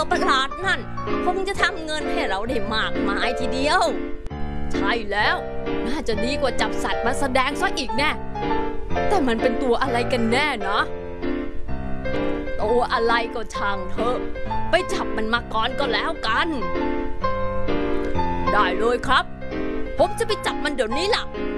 ตัวประหลาดนั่นคงจะทำเงินให้เราได้มากมายทีเดียวใช่แล้วน่าจะดีกว่าจับสัตว์มาแสดงซะอีกแน่แต่มันเป็นตัวอะไรกันแน่นะตัวอะไรก็ช่างเถอะไปจับมันมาก่อนก็แล้วกันได้เลยครับผมจะไปจับมันเดี๋ยวนี้ล่ะ